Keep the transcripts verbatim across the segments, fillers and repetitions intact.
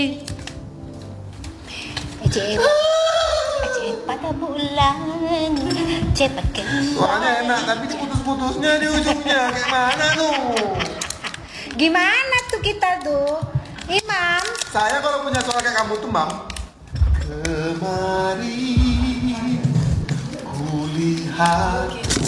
Ejek, ejek pada bulan, cepat kembali. Suaranya enak, tapi putus-putusnya di ujungnya. Kayak mana tuh? Gimana tuh kita tuh, Imam? Saya kalau punya suara kayak kamu tuh, Bang. Kemari kulihat.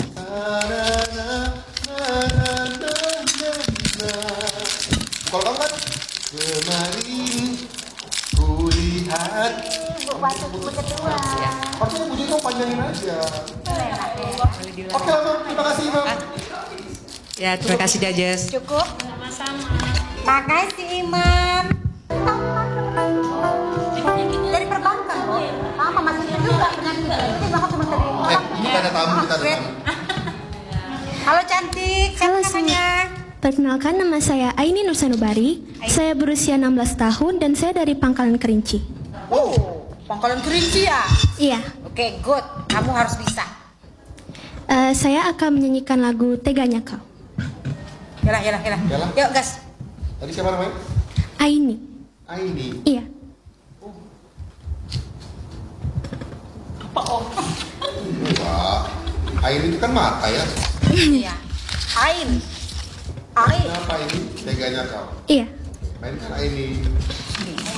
Kalau kamu kan kemari kulihat. Waktu kedua. Harusnya bunyi itu panjangin aja. Oke, langsung. Terima kasih, Imam. Ya, terima kasih Jajes. Cukup? Sama-sama. Makasih, Imam. Dari perbankan, loh. Sama masih juga penyakit. Itu bakal cuma tadi. Eh, kita ada tamu, kita ada tamu. Halo cantik, siapa Halo, namanya? Perkenalkan, nama saya Aini Nursanubari. Saya berusia enam belas tahun dan saya dari Pangkalan Kerinci. Oh, Pangkalan Kerinci ya? Iya, Oke, good. Kamu harus bisa. eh, saya akan menyanyikan lagu Teganya Kau. Yalah, yalah, yalah. Yalah. Yuk, gas. Tadi siapa namanya? Aini. Aini. Iya. Wah, Aini itu kan mata ya. Iya. Ain. Ain. Kenapa ini? Teganya kau. Iya. Main kan Aini.